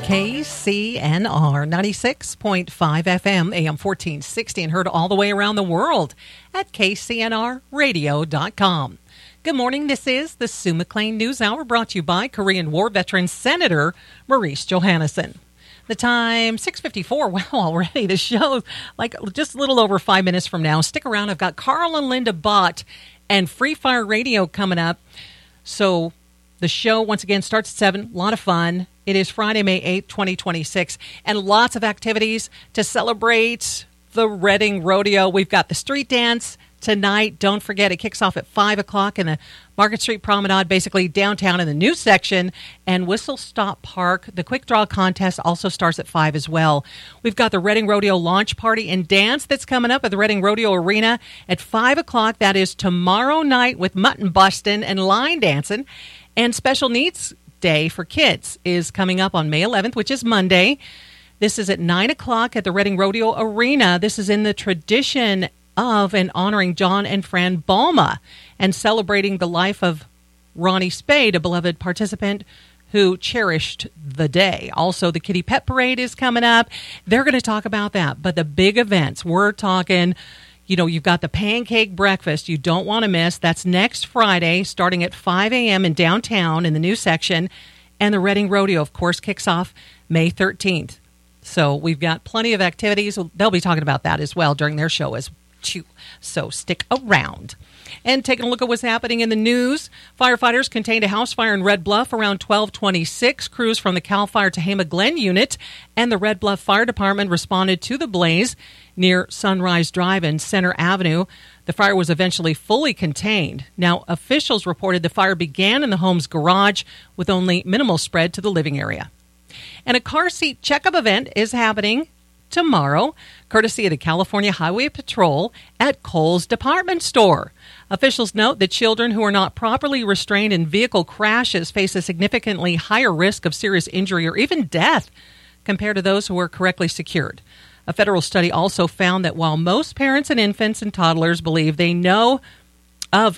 KCNR 96.5 FM, AM 1460, and heard all the way around the world at kcnrradio.com. Good morning. This is the Sue McLean News Hour, brought to you by Korean War veteran Senator Maurice Johannesson. The time, 6:54. Wow, already. The show, like just a little over 5 minutes from now. Stick around. I've got Carl and Linda Bott and Free Fire Radio coming up. So the show, once again, starts at 7. A lot of fun. It is Friday, May 8th, 2026, and lots of activities to celebrate the Reading Rodeo. We've got the street dance tonight. Don't forget, it kicks off at 5 o'clock in the Market Street Promenade, basically downtown in the new section, and Whistle Stop Park. The quick draw contest also starts at 5 as well. We've got the Reading Rodeo launch party and dance that's coming up at the Reading Rodeo Arena at 5 o'clock. That is tomorrow night with mutton busting and line dancing. And Special Needs Day for Kids is coming up on May 11th, which is Monday. This is at 9 o'clock at the Reading Rodeo Arena. This is in the tradition of and honoring John and Fran Balma and celebrating the life of Ronnie Spade, a beloved participant who cherished the day. Also, the Kitty Pet Parade is coming up. They're going to talk about that. But the big events, we're talking, you know, you've got the pancake breakfast you don't want to miss. That's next Friday, starting at 5 a.m. in downtown in the new section. And the Reading Rodeo, of course, kicks off May 13th. So we've got plenty of activities. They'll be talking about that as well during their show as well. So stick around. And taking a look at what's happening in the news. Firefighters contained a house fire in Red Bluff around 12:26. Crews from the CAL FIRE Tehama Glen unit and the Red Bluff Fire Department responded to the blaze near Sunrise Drive and Center Avenue. The fire was eventually fully contained. Now, officials reported the fire began in the home's garage with only minimal spread to the living area. And a car seat checkup event is happening tomorrow, courtesy of the California Highway Patrol at Kohl's Department Store. Officials note that children who are not properly restrained in vehicle crashes face a significantly higher risk of serious injury or even death compared to those who are correctly secured. A federal study also found that while most parents and infants and toddlers believe they know of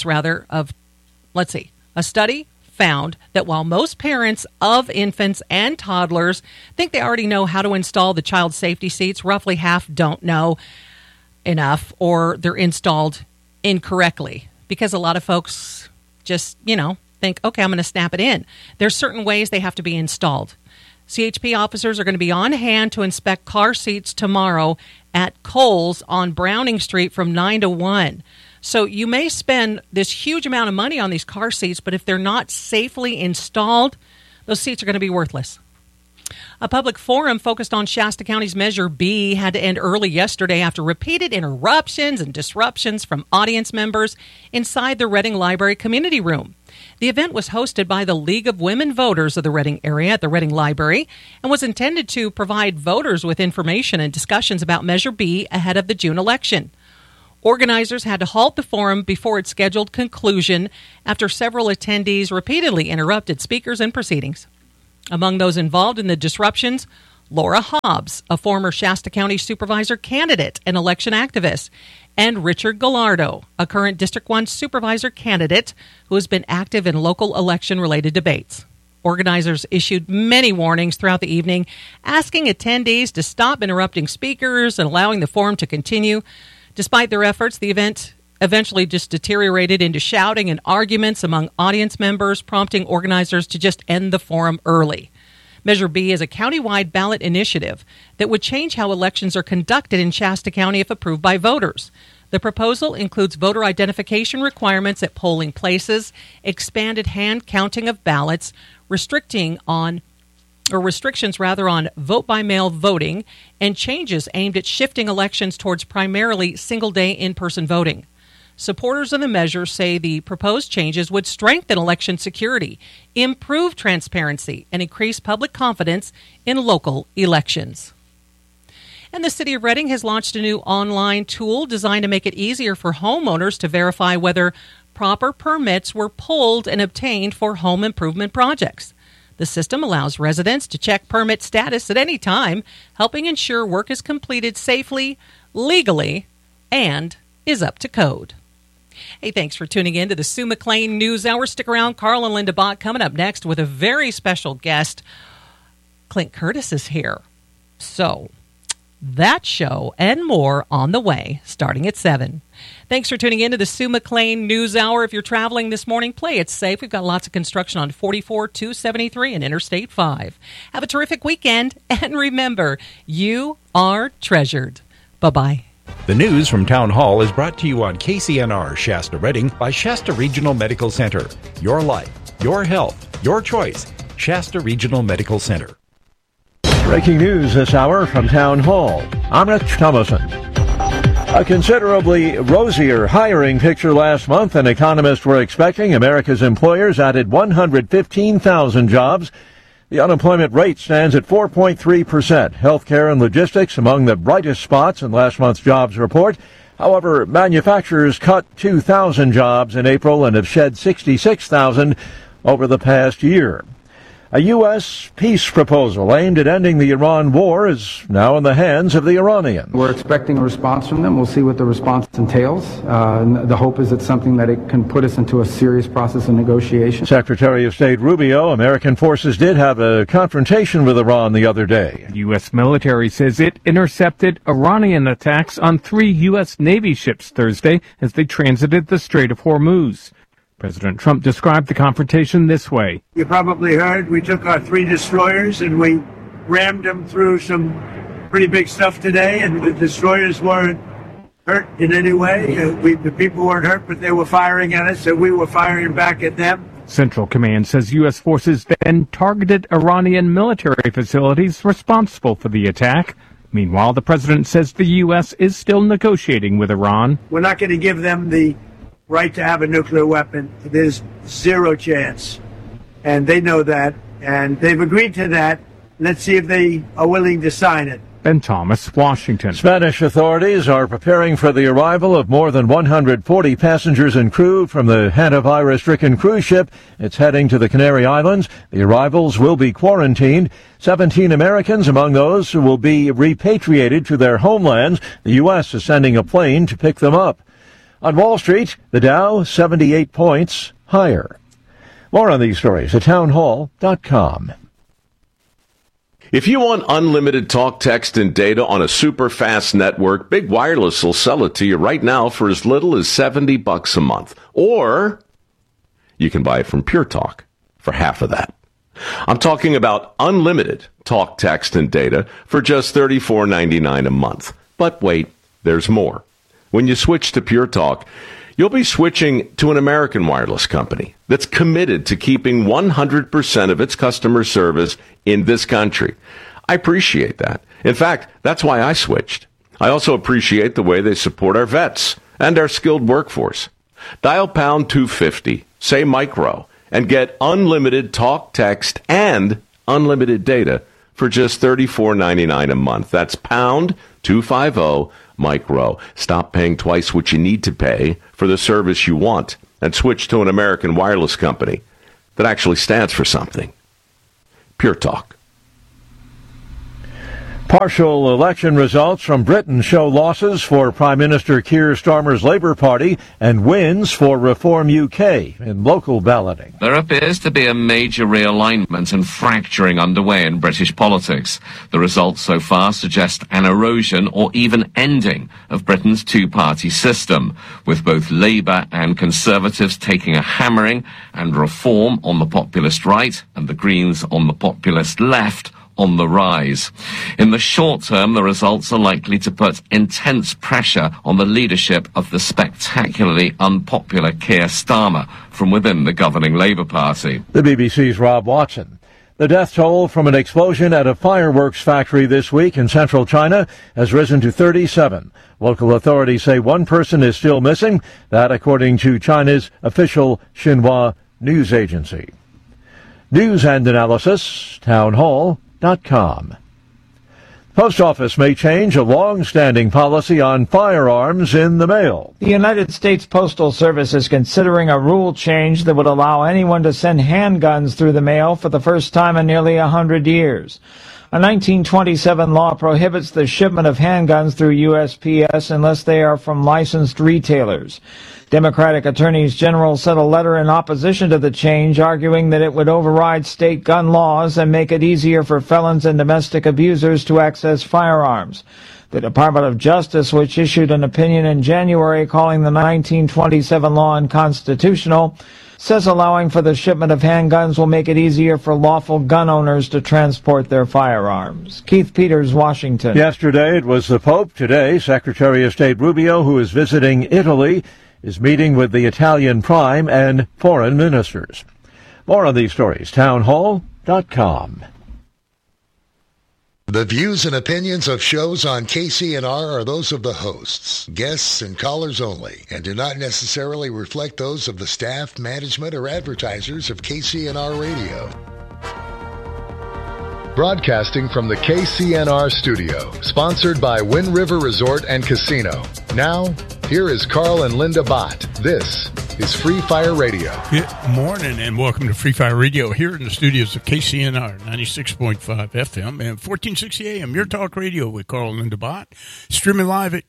a study found that while most parents of infants and toddlers think they already know how to install the child safety seats, roughly half don't know enough or they're installed incorrectly because a lot of folks just, think, okay, I'm going to snap it in. There's certain ways they have to be installed. CHP officers are going to be on hand to inspect car seats tomorrow at Kohl's on Browning Street from 9 to 1. So you may spend this huge amount of money on these car seats, but if they're not safely installed, those seats are going to be worthless. A public forum focused on Shasta County's Measure B had to end early yesterday after repeated interruptions and disruptions from audience members inside the Reading Library Community Room. The event was hosted by the League of Women Voters of the Reading area at the Reading Library and was intended to provide voters with information and discussions about Measure B ahead of the June election. Organizers had to halt the forum before its scheduled conclusion after several attendees repeatedly interrupted speakers and proceedings. Among those involved in the disruptions, Laura Hobbs, a former Shasta County supervisor candidate and election activist, and Richard Gallardo, a current District 1 supervisor candidate who has been active in local election-related debates. Organizers issued many warnings throughout the evening, asking attendees to stop interrupting speakers and allowing the forum to continue. Despite their efforts, the event eventually just deteriorated into shouting and arguments among audience members, prompting organizers to just end the forum early. Measure B is a countywide ballot initiative that would change how elections are conducted in Shasta County if approved by voters. The proposal includes voter identification requirements at polling places, expanded hand counting of ballots, restrictions on vote-by-mail voting, and changes aimed at shifting elections towards primarily single-day in-person voting. Supporters of the measure say the proposed changes would strengthen election security, improve transparency, and increase public confidence in local elections. And the City of Reading has launched a new online tool designed to make it easier for homeowners to verify whether proper permits were pulled and obtained for home improvement projects. The system allows residents to check permit status at any time, helping ensure work is completed safely, legally, and is up to code. Hey, thanks for tuning in to the Sue McLean News Hour. Stick around. Carl and Linda Bott coming up next with a very special guest, Clint Curtis is here. So, that show and more on the way, starting at 7. Thanks for tuning in to the Sue McLean News Hour. If you're traveling this morning, play it safe. We've got lots of construction on 44, 273 and Interstate 5. Have a terrific weekend, and remember, you are treasured. Bye-bye. The news from Town Hall is brought to you on KCNR Shasta Redding by Shasta Regional Medical Center. Your life, your health, your choice. Shasta Regional Medical Center. Breaking news this hour from Town Hall. I'm Rich Thomason. A considerably rosier hiring picture last month than economists were expecting. America's employers added 115,000 jobs. The unemployment rate stands at 4.3%. Healthcare and logistics among the brightest spots in last month's jobs report. However, manufacturers cut 2,000 jobs in April and have shed 66,000 over the past year. A U.S. peace proposal aimed at ending the Iran war is now in the hands of the Iranians. We're expecting a response from them. We'll see what the response entails. The hope is it's something that it can put us into a serious process of negotiation. Secretary of State Rubio, American forces did have a confrontation with Iran the other day. U.S. military says it intercepted Iranian attacks on 3 U.S. Navy ships Thursday as they transited the Strait of Hormuz. President Trump described the confrontation this way. You probably heard we took our 3 destroyers and we rammed them through some pretty big stuff today, and the destroyers weren't hurt in any way. The people weren't hurt, but they were firing at us, and we were firing back at them. Central Command says U.S. forces then targeted Iranian military facilities responsible for the attack. Meanwhile, the president says the U.S. is still negotiating with Iran. We're not going to give them the right to have a nuclear weapon. There's 0 chance. And they know that. And they've agreed to that. Let's see if they are willing to sign it. Ben Thomas, Washington. Spanish authorities are preparing for the arrival of more than 140 passengers and crew from the hantavirus-stricken cruise ship. It's heading to the Canary Islands. The arrivals will be quarantined. 17 Americans among those who will be repatriated to their homelands. The U.S. is sending a plane to pick them up. On Wall Street, the Dow 78 points higher. More on these stories at townhall.com. If you want unlimited talk, text, and data on a super fast network, Big Wireless will sell it to you right now for as little as $70 a month. Or you can buy it from Pure Talk for half of that. I'm talking about unlimited talk, text, and data for just $34.99 a month. But wait, there's more. When you switch to Pure Talk, you'll be switching to an American wireless company that's committed to keeping 100% of its customer service in this country. I appreciate that. In fact, that's why I switched. I also appreciate the way they support our vets and our skilled workforce. Dial pound 250, say micro, and get unlimited talk, text, and unlimited data for just $34.99 a month. That's pound 250 micro. Stop paying twice what you need to pay for the service you want and switch to an American wireless company that actually stands for something. Pure Talk. Partial election results from Britain show losses for Prime Minister Keir Starmer's Labour Party and wins for Reform UK in local balloting. There appears to be a major realignment and fracturing underway in British politics. The results so far suggest an erosion or even ending of Britain's two-party system, with both Labour and Conservatives taking a hammering and Reform on the populist right and the Greens on the populist left on the rise. In the short term, the results are likely to put intense pressure on the leadership of the spectacularly unpopular Keir Starmer from within the governing Labour Party. The BBC's Rob Watson. The death toll from an explosion at a fireworks factory this week in central China has risen to 37. Local authorities say one person is still missing. That, according to China's official Xinhua news agency. News and analysis, townhall.com. Post Office may change a long-standing policy on firearms in the mail. The United States Postal Service is considering a rule change that would allow anyone to send handguns through the mail for the first time in nearly 100 years. A 1927 law prohibits the shipment of handguns through USPS unless they are from licensed retailers. Democratic attorneys general sent a letter in opposition to the change, arguing that it would override state gun laws and make it easier for felons and domestic abusers to access firearms. The Department of Justice, which issued an opinion in January calling the 1927 law unconstitutional, says allowing for the shipment of handguns will make it easier for lawful gun owners to transport their firearms. Keith Peters, Washington. Yesterday it was the Pope. Today, Secretary of State Rubio, who is visiting Italy, is meeting with the Italian Prime and foreign ministers. More on these stories, townhall.com. The views and opinions of shows on KCNR are those of the hosts, guests, and callers only, and do not necessarily reflect those of the staff, management, or advertisers of KCNR Radio. Broadcasting from the KCNR studio, sponsored by Wind River Resort and Casino. Now, here is Carl and Linda Bott. This is Free Fire Radio. Good morning and welcome to Free Fire Radio here in the studios of KCNR 96.5 FM and 1460 AM, your talk radio with Carl and Linda Bott. Streaming live at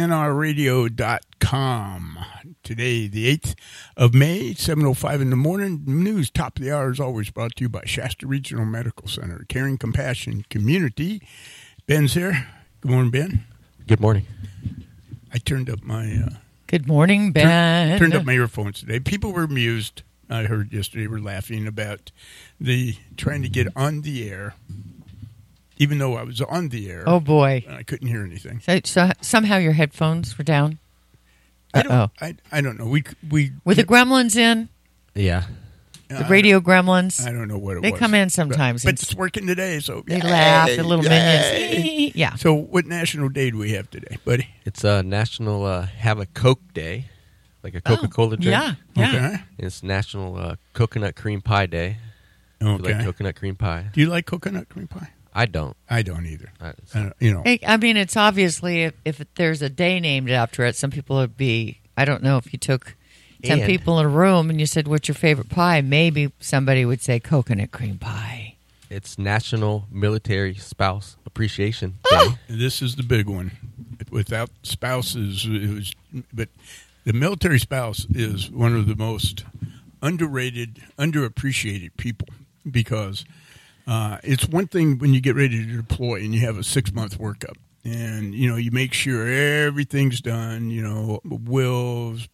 KCNRradio.com. Today, the 8th of May, 7:05 in the morning. News top of the hour is always brought to you by Shasta Regional Medical Center. Caring Compassion Community. Ben's here. Good morning, Ben. Good morning. I turned up my... Good morning, Ben. Turned up my earphones today. People were amused. I heard yesterday were laughing about the trying to get on the air, even though I was on the air. Oh, boy. I couldn't hear anything. So somehow your headphones were down? I don't know. We With the gremlins in? Yeah. The radio gremlins? I don't know what it was. They come in sometimes. But it's working today, so... They laugh, the little minions. Yeah. So what national day do we have today, buddy? It's National Have a Coke Day, like a Coca-Cola drink. Yeah. Okay. It's National Coconut Cream Pie Day. Okay. You like coconut cream pie? Do you like coconut cream pie? I don't. I don't either. I mean, it's obviously, if there's a day named after it, some people would be, I don't know, if you took 10 people in a room and you said, what's your favorite pie? Maybe somebody would say coconut cream pie. It's National Military Spouse Appreciation Day. This is the big one. Without spouses, but the military spouse is one of the most underrated, underappreciated people because it's one thing when you get ready to deploy and you have a 6-month workup and, you make sure everything's done, wills,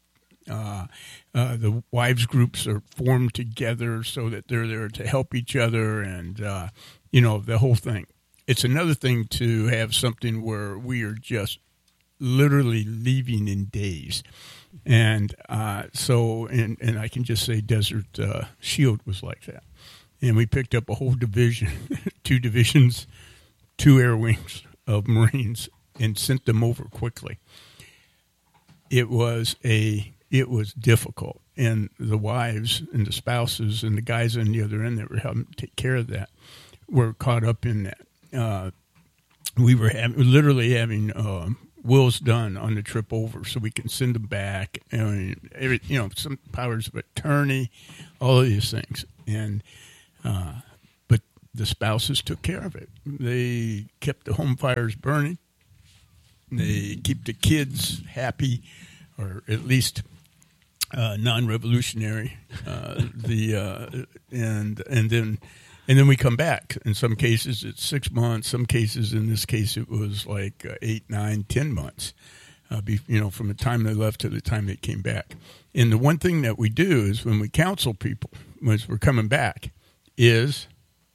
the wives groups are formed together so that they're there to help each other and, the whole thing. It's another thing to have something where we are just literally leaving in days. And so I can just say Desert Shield was like that. And we picked up a whole division, 2 divisions, 2 air wings of Marines and sent them over quickly. It was difficult. And the wives and the spouses and the guys on the other end that were helping take care of that were caught up in that. We were literally having wills done on the trip over so we can send them back. And some powers of attorney, all of these things. And but the spouses took care of it. They kept the home fires burning. They keep the kids happy, or at least non-revolutionary. And then we come back. In some cases, it's 6 months. Some cases, in this case, it was like 8, 9, 10 months. From the time they left to the time they came back. And the one thing that we do is when we counsel people, as we're coming back, is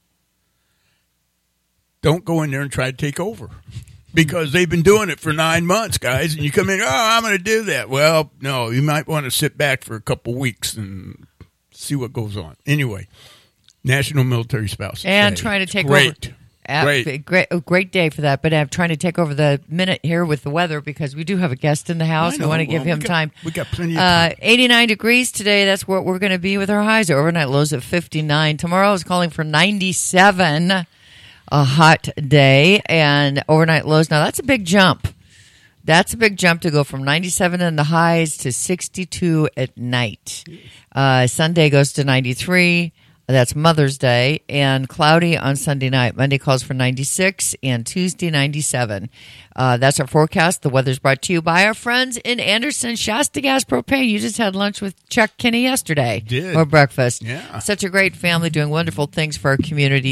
don't go in there and try to take over. Because they've been doing it for 9 months, guys. And you come in, I'm going to do that. Well, no, you might want to sit back for a couple weeks and see what goes on. Anyway, National Military Spouse and Day. trying to take Great. over. Great day for that. But I'm trying to take over the minute here with the weather because we do have a guest in the house. We want to give him time. We got plenty of time. 89 degrees today. That's what we're going to be with our highs. Overnight lows at 59. Tomorrow is calling for 97. A hot day and overnight lows. Now, that's a big jump. That's a big jump to go from 97 in the highs to 62 at night. Sunday goes to 93. That's Mother's Day, and cloudy on Sunday night. Monday calls for 96 and Tuesday 97. That's our forecast. The weather's brought to you by our friends in Anderson, Shasta Gas Propane. You just had lunch with Chuck Kinney yesterday. Did. Or breakfast. Yeah. Such a great family doing wonderful things for our community.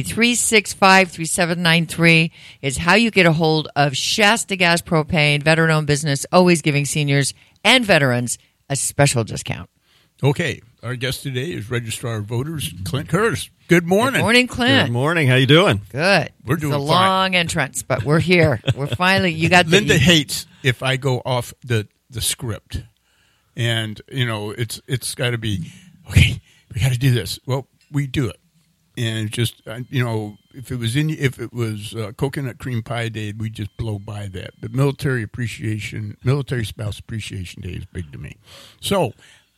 365-3793 is how you get a hold of Shasta Gas Propane, veteran-owned business, always giving seniors and veterans a special discount. Okay, our guest today is Registrar of Voters Clint Curtis. Good morning. Good morning, Clint. Good morning. How you doing? Good. We're doing it's a fine. long entrance, but we're here. We're finally. You got Linda hates if I go off the script, and it's got to be okay. We got to do this. Well, we do it, and just if it was coconut cream pie day, we just blow by that. But military spouse appreciation day is big to me. So.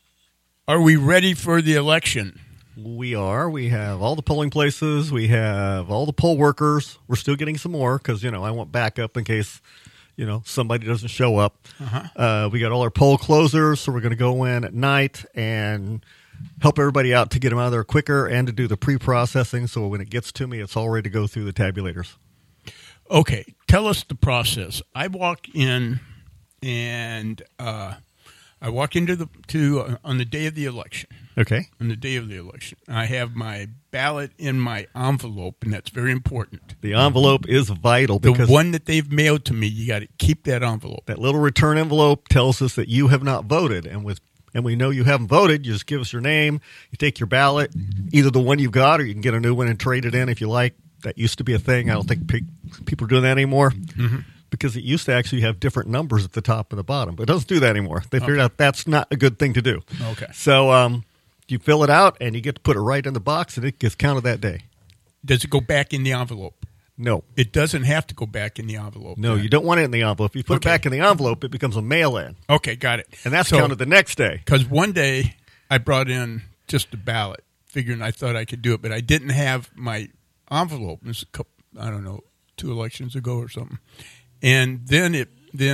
Are we ready for the election? We are. We have all the polling places. We have all the poll workers. We're still getting some more because, I want backup in case, somebody doesn't show up. Uh-huh. We got all our poll closers, so we're going to go in at night and help everybody out to get them out of there quicker and to do the pre-processing so when it gets to me, it's all ready to go through the tabulators. Okay. Tell us the process. I walk in and I walk into on the day of the election. Okay. On the day of the election. I have my ballot in my envelope, and that's very important. The envelope is vital because the one that they've mailed to me, you got to keep that envelope. That little return envelope tells us that you have not voted, and we know you haven't voted. You just give us your name. You take your ballot, either the one you've got, or you can get a new one and trade it in if you like. That used to be a thing. I don't think people are doing that anymore. Mm-hmm. Because it used to actually have different numbers at the top and the bottom. But it doesn't do that anymore. They figured out that's not a good thing to do. Okay. So you fill it out, and you get to put it right in the box, and it gets counted that day. Does it go back in the envelope? No. It doesn't have to go back in the envelope. No, you don't want it in the envelope. If you put it back in the envelope, it becomes a mail-in. Okay, got it. And that's counted the next day. Because one day I brought in just a ballot, figuring I thought I could do it, but I didn't have my envelope. It was 2 elections ago or something. And then it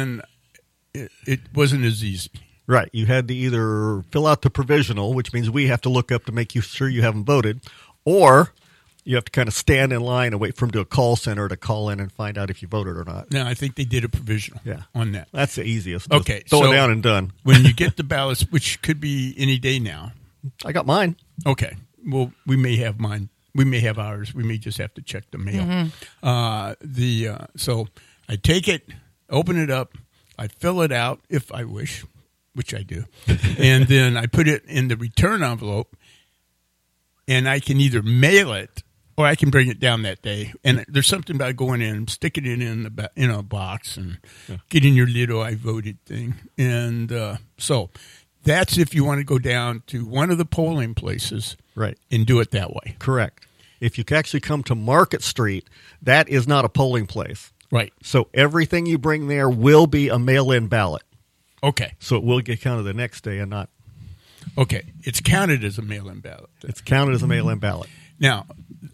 wasn't as easy. Right. You had to either fill out the provisional, which means we have to look up to make sure you haven't voted, or you have to kind of stand in line and wait for them to a call center to call in and find out if you voted or not. No, I think they did a provisional on that. That's the easiest. Okay. Just throw it down and done. When you get the ballots, which could be any day now. I got mine. Okay. Well, we may have mine. We may have ours. We may just have to check the mail. Mm-hmm. So I take it, open it up, I fill it out if I wish, which I do, and then I put it in the return envelope, and I can either mail it or I can bring it down that day. And there's something about going in, sticking it in a box, and getting your little I voted thing. And so that's if you want to go down to one of the polling places, right, and do it that way. Correct. If you actually come to Market Street, that is not a polling place. Right. So everything you bring there will be a mail-in ballot. Okay. So it will get counted the next day and not. Okay. It's counted as a mail-in ballot. It's counted as a mail-in ballot. Now,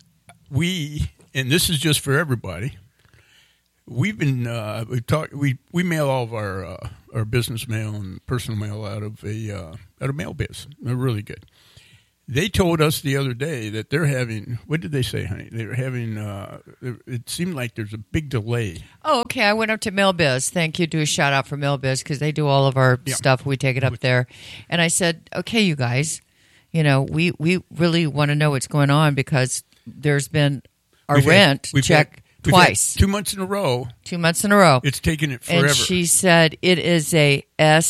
and this is just for everybody, we've been, we mail all of our business mail and personal mail out of Mail Biz. They're really good. They told us the other day that they're having, what did they say, honey? They were having, it seemed like there's a big delay. Oh, okay. I went up to MailBiz. Thank you. Do a shout out for MailBiz because they do all of our stuff. We take it up there. And I said, okay, you guys, we really want to know what's going on because there's been our rent check twice. 2 months in a row. 2 months in a row. It's taken it forever. And she said it is a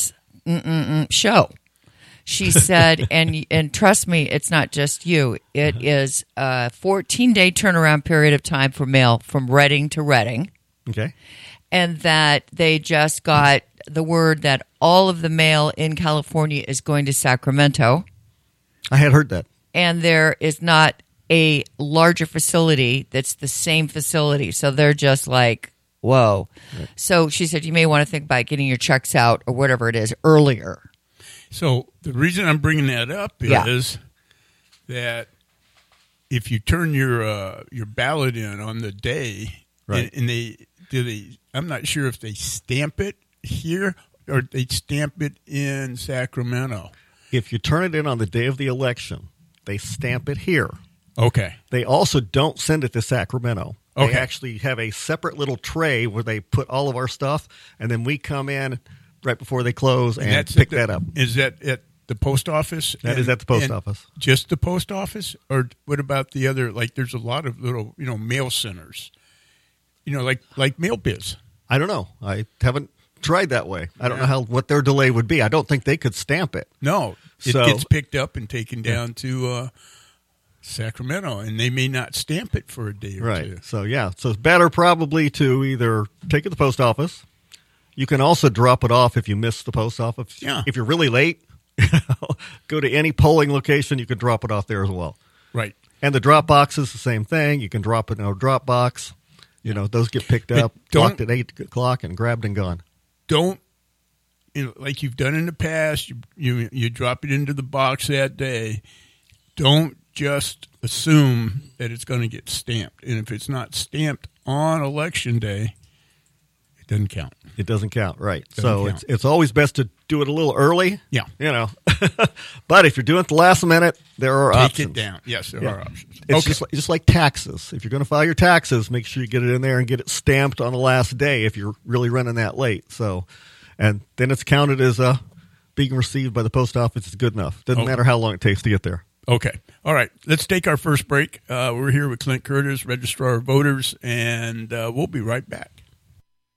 show. She said, and trust me, it's not just you. It is a 14-day turnaround period of time for mail from Reading to Reading. Okay. And that they just got the word that all of the mail in California is going to Sacramento. I had heard that. And there is not a larger facility that's the same facility. So they're just like, whoa. Right. So she said, you may want to think about getting your checks out or whatever it is earlier. So the reason I'm bringing that up is that if you turn your ballot in on the day, right, and I'm not sure if they stamp it here or they stamp it in Sacramento. If you turn it in on the day of the election, they stamp it here. Okay. They also don't send it to Sacramento. Okay. They actually have a separate little tray where they put all of our stuff, and then we come in right before they close and pick that up. Is that at the post office? That is at the post office. Just the post office? Or what about the other, like there's a lot of little, mail centers, like MailBiz? I don't know. I haven't tried that way. I don't know what their delay would be. I don't think they could stamp it. No. It gets picked up and taken down to Sacramento, and they may not stamp it for a day or two. So it's better probably to either take it to the post office. You can also drop it off if you miss the post office. Yeah. If you're really late, go to any polling location. You can drop it off there as well. Right. And the drop box is the same thing. You can drop it in a drop box. Those get picked up, locked at 8 o'clock, and grabbed and gone. Don't, like you've done in the past, you drop it into the box that day. Don't just assume that it's going to get stamped. And if it's not stamped on Election Day, it doesn't count. It doesn't count, right. Doesn't count. It's always best to do it a little early. Yeah. But if you're doing it the last minute, there are options. Take it down. Yes, there are options. It's just like taxes. If you're going to file your taxes, make sure you get it in there and get it stamped on the last day if you're really running that late. So, and then it's counted as being received by the post office. It's good enough. Doesn't matter how long it takes to get there. Okay. All right. Let's take our first break. We're here with Clint Curtis, Registrar of Voters, and we'll be right back.